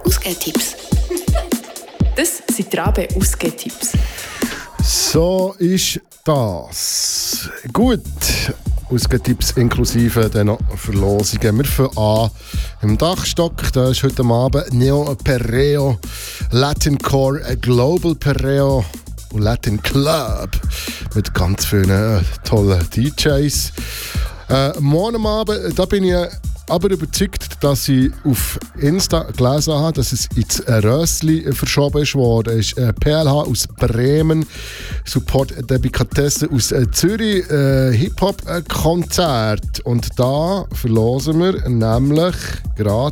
Ausgehtipps. Das sind die Rabe-Ausgehtipps. So ist das. Gut. Ausgehtipps inklusive den Verlosungen. Wir fangen an im Dachstock. Da ist heute Abend Neo Perreo, Latin Core, Global Perreo und Latin Club mit ganz vielen tollen DJs. Morgen Abend, da bin ich aber überzeugt, dass ich auf Insta gelesen habe, dass es ins Rössli verschoben ist worden. Es ist PLH aus Bremen, Support Delikatesse aus Zürich, Hip-Hop-Konzert. Und da verlosen wir nämlich gerade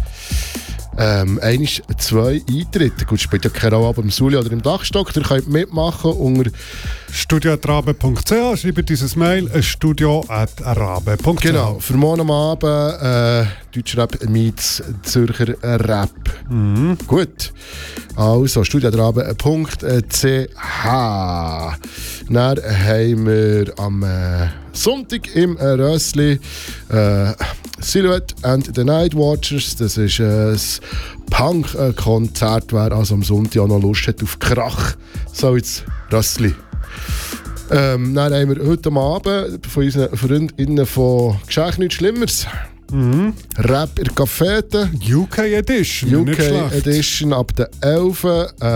2 Eintritte. Gut, spielt ja keine Rolle, aber im Suli oder im Dachstock. Ihr könnt mitmachen unter studio@rabe.ch. Schreibt dieses Mail studio@rabe.ch. Genau, für morgen Abend Deutschrap meets Zürcher Rap. Mhm. Gut, also studio@rabe.ch. Dann haben wir am Sonntag im Rössli Silhouette and the Night Watchers. Das ist ein Punk-Konzert. Wer also am Sonntag auch noch Lust hat auf Krach, so ins Rössli. Dann haben wir heute Abend von unseren Freundinnen von «Geschenk nichts Schlimmeres». Mhm. Rap in der Cafete. UK Edition. UK Edition ab der 11.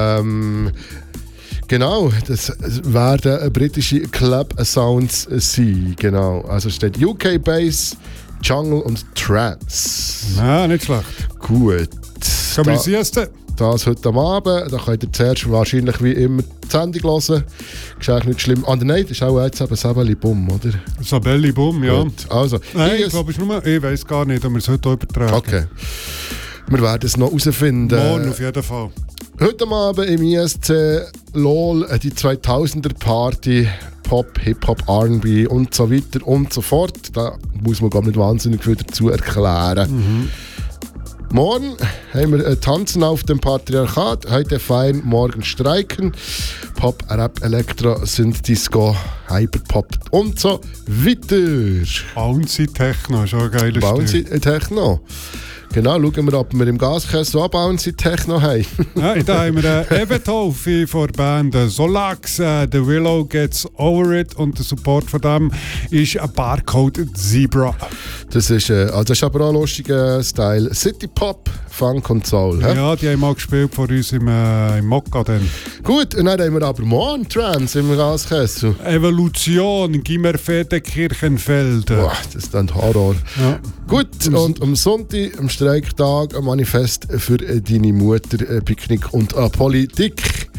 Genau, das werden britische Club Sounds sein. Genau. Also steht UK Bass, Jungle und Trance. Ja, nicht schlecht. Gut. Kann man sieste? Das heute Abend. Da könnt ihr zuerst wahrscheinlich wie immer die Sendung hören. Geschenk nicht schlimm. Nein, das ist auch jetzt eben Sabelli Bum, oder? Sabelli Bum, ja. Gut. Also, nein, ich glaube, ich weiß gar nicht, ob wir es heute übertragen. Okay. Wir werden es noch herausfinden. Morgen auf jeden Fall. Heute Abend im ISC LOL, die 2000er Party, Pop, Hip-Hop, R&B und so weiter und so fort. Da muss man gar nicht wahnsinnig viel dazu erklären. Mhm. Morgen haben wir Tanzen auf dem Patriarchat. Heute feiern, morgen streiken. Pop, Rap, Elektro, Synth, Disco, Hyperpop und so weiter. Bouncy Techno, schon ein geiles Bouncy Techno. Genau, schauen wir, ob wir im Gaskessel auch Bouncy Techno haben. Ja, da haben wir Evetolfi von der Band Solax, The Willow Gets Over It, und der Support von dem ist ein Barcode Zebra. Das ist aber auch ein lustiger Style. City Pop, Funk und Soul. He? Ja, die haben mal gespielt vor uns im Mokka. Dann. Gut, und dann haben wir aber morgen Trance im Gaskessel. Evolution, Gimmerfede Kirchenfeld. Boah, das ist ein Horror. Ja. Gut, und am Sonntag, am Streiktag, ein Manifest für deine Mutter, Picknick und Politik.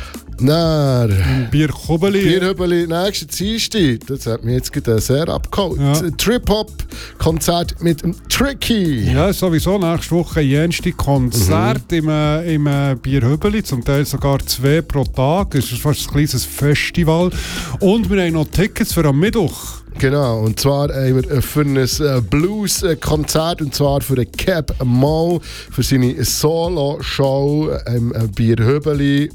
Bierhübeli, nächste Dienstag. Das hat mich jetzt sehr abgeholt. Ja. Trip-Hop-Konzert mit dem Tricky. Ja, sowieso nächste Woche jenste Konzert im Bierhübeli, zum Teil sogar 2 pro Tag. Das ist fast ein kleines Festival. Und wir haben noch Tickets für am Mittwoch. Genau, und zwar haben wir für ein Blues-Konzert, und zwar für den Cap Mo, für seine Solo-Show im Bierhübeli.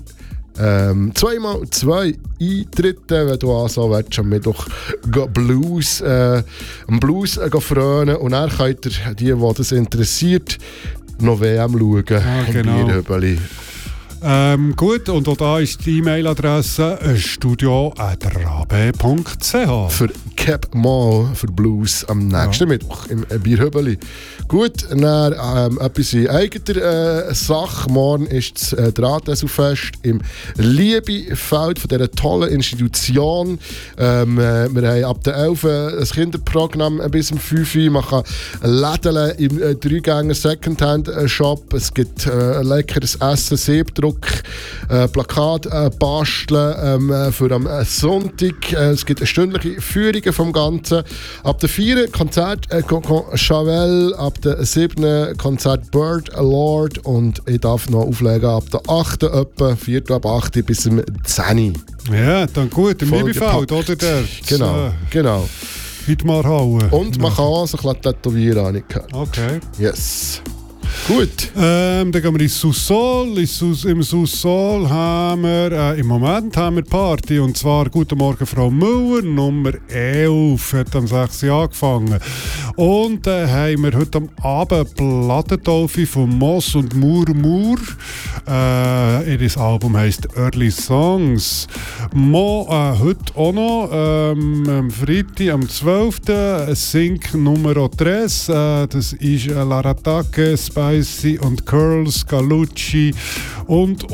2x2 Eintritte, wenn du also willst, am Mittwoch Blues frönen, und dann könnt ihr, die das interessiert, noch WM schauen. Ja, genau. Bierhübeli. Gut, und auch da ist die E-Mail-Adresse studio@rabe.ch. Für Cap Mo, für Blues am nächsten Mittwoch im Bierhübeli. Gut, dann etwas in eigener Sache. Morgen ist das Drahtesselfest im Liebefeld von dieser tollen Institution. Wir haben ab der 11 ein Kinderprogramm bis um 5 Uhr. Man kann lädeln im 3-Gänger Secondhand-Shop. Es gibt leckeres Essen, Siebdruck, Plakat basteln für am Sonntag. Es gibt stündliche Führungen vom Ganzen. Ab der 4 Konzert Chavel, ab der 7 Konzert Bird Lord, und ich darf noch auflegen ab der 8 etwa, 4 ab 8 bis zum 10. Ja, dann gut, im Liebefeld, oder? Der? Genau. Heute mal hauen. Und man kann auch so ein bisschen tätowieren, habe ich gehört. Okay. Yes. Gut. Dann gehen wir ins Sous-Sol. Im Sous-Sol haben wir im Moment Party. Und zwar Guten Morgen Frau Müller, Nummer 11. Hat am 6 Uhr angefangen. Und dann haben wir heute am Abend Plattentaufe von Moss und Murmur. Ihr Album heisst Early Songs. Heute auch noch, am Freitag, am 12. Sync Nummer 3. Das ist Laratake, Spicy und Curls, Galucci und.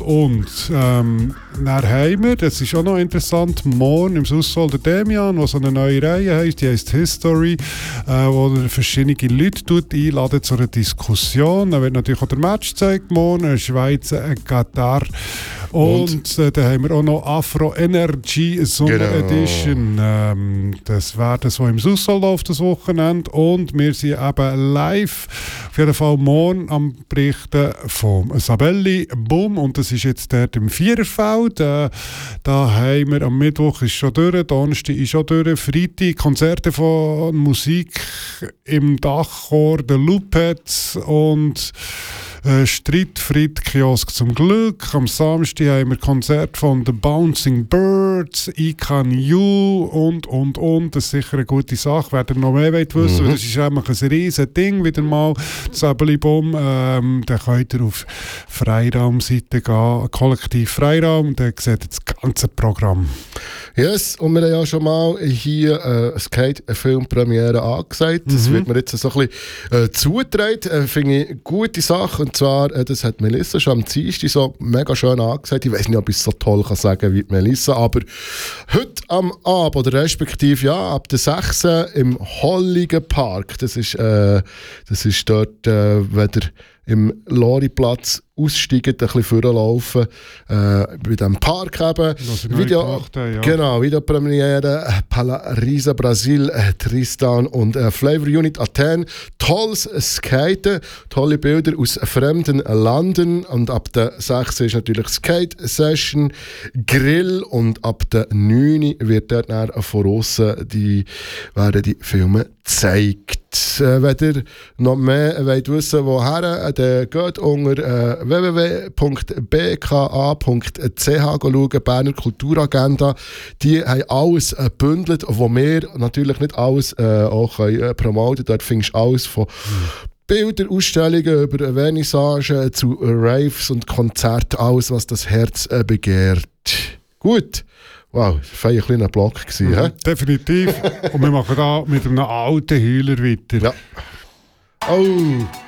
Dann haben wir, das ist auch noch interessant, morgen im Sous-Sol der Demian, der so eine neue Reihe heisst, die heisst History, wo er verschiedene Leute einladen zu einer Diskussion. Da wird natürlich auch der Match gezeigt morgen, Schweiz, Katar. Und dann haben wir auch noch Afro Energy Summer Edition. Das wäre das, was im Sous-Sol läuft, das Wochenende. Und wir sind eben live, auf jeden Fall morgen, am Berichten vom Sabelli Boom. Und das ist jetzt dort im Viererfeld. Da haben wir am Mittwoch ist schon durch, Donnerstag ist schon durch, Freitag Konzerte von Musik im Dachchor der Loopheads und Streitfried-Kiosk zum Glück. Am Samstag haben wir Konzert von The Bouncing Birds, I Can You und. Das ist sicher eine gute Sache. Wer noch mehr wissen will, das ist einfach ein riesen Ding wieder mal. Das Sabelli-Bum, dann könnt ihr auf Freiraum-Seite gehen, Kollektiv Freiraum, dann seht ihr das ganze Programm. Yes, und wir haben ja schon mal hier eine Skate-Filmpremiere angesagt. Das wird mir jetzt so ein bisschen zugetragen. Finde ich eine gute Sache. Und zwar, das hat Melissa schon am Dienstag so mega schön angesagt. Ich weiß nicht, ob ich es so toll kann sagen wie Melissa, aber heute am Abend, oder respektive ja, ab der 6. im Holligen Park. Das ist dort, wenn ihr im Loriplatz aussteigen, ein bisschen vorlaufen, bei diesem Park eben. Videopremiere, Palarisa Brasil, Tristan und Flavor Unit Athen. Tolles Skaten, tolle Bilder aus fremden Landen und ab der 6. ist natürlich Skate-Session, Grill und ab der 9. wird dort von außen werden die Filme gezeigt. Wenn ihr noch mehr wollt wissen woher, dann geht unter www.bka.ch schauen, Berner Kulturagenda. Die haben alles gebündelt, wo wir natürlich nicht alles auch promoten können. Dort findest du alles von Bilder, Ausstellungen über Vernissagen zu Raves und Konzerten, alles, was das Herz begehrt. Gut. Wow, das war ein kleiner Block. Definitiv. Und wir machen da mit einem alten Heuler weiter. Ja. Oh!